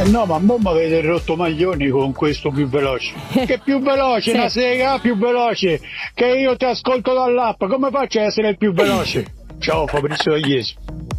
No, ma mo mi avete rotto maglioni con questo più veloce. Che più veloce, Sì. una sega più veloce. Che io ti ascolto dall'app, come faccio ad essere il più veloce? Ciao Fabrizio Iesi.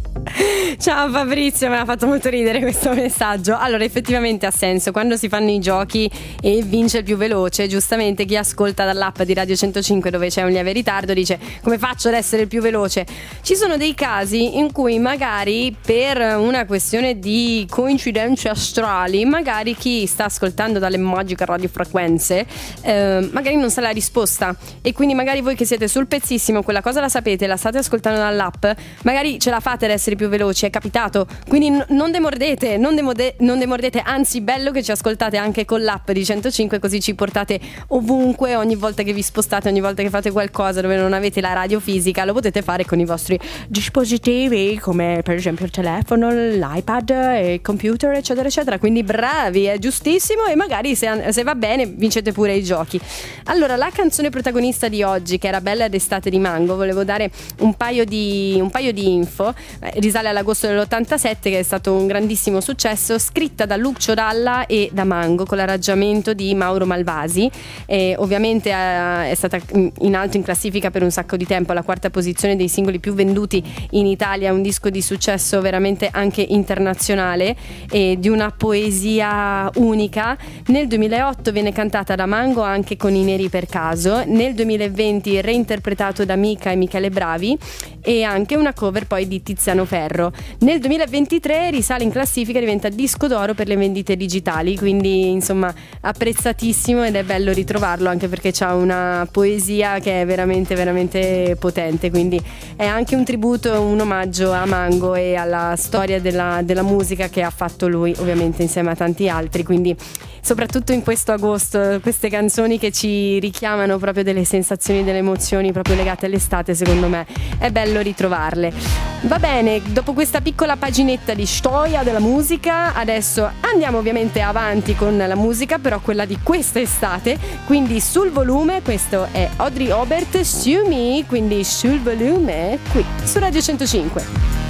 Ciao Fabrizio, mi ha fatto molto ridere questo messaggio. Allora, effettivamente ha senso. Quando si fanno i giochi e vince il più veloce, giustamente chi ascolta dall'app di Radio 105, dove c'è un lieve ritardo, dice: come faccio ad essere il più veloce? Ci sono dei casi in cui magari per una questione di coincidenze astrali, magari chi sta ascoltando dalle magiche radiofrequenze magari non sa la risposta, e quindi magari voi che siete sul pezzissimo quella cosa la sapete, la state ascoltando dall'app, magari ce la fate ad essere più veloci, è capitato. Quindi non demordete, non demordete, anzi bello che ci ascoltate anche con l'app di 105, così ci portate ovunque, ogni volta che vi spostate, ogni volta che fate qualcosa dove non avete la radio fisica, lo potete fare con i vostri dispositivi, come per esempio il telefono, l'iPad, il computer, eccetera eccetera. Quindi bravi, è giustissimo, e magari se va bene vincete pure i giochi. Allora, la canzone protagonista di oggi, che era Bella d'estate di Mango, volevo dare un paio di info. Risale all'agosto dell'87, che è stato un grandissimo successo, scritta da Lucio Dalla e da Mango con l'arrangiamento di Mauro Malvasi, e ovviamente è stata in alto in classifica per un sacco di tempo, alla quarta posizione dei singoli più venduti in Italia, un disco di successo veramente anche internazionale e di una poesia unica. Nel 2008 viene cantata da Mango anche con I Neri per caso, nel 2020 reinterpretato da Mica e Michele Bravi, e anche una cover poi di Tiziano Ferro. Nel 2023 risale in classifica, diventa disco d'oro per le vendite digitali, quindi insomma apprezzatissimo, ed è bello ritrovarlo anche perché c'ha una poesia che è veramente veramente potente, quindi è anche un tributo, un omaggio a Mango e alla storia della musica che ha fatto lui, ovviamente insieme a tanti altri. Quindi soprattutto in questo agosto, queste canzoni che ci richiamano proprio delle sensazioni, delle emozioni proprio legate all'estate, secondo me è bello ritrovarle. Va bene, dopo questa piccola paginetta di storia della musica, adesso andiamo ovviamente avanti con la musica, però quella di questa estate, quindi sul volume. Questo è Audrey Obert, Sue Me, quindi sul volume, qui su Radio 105.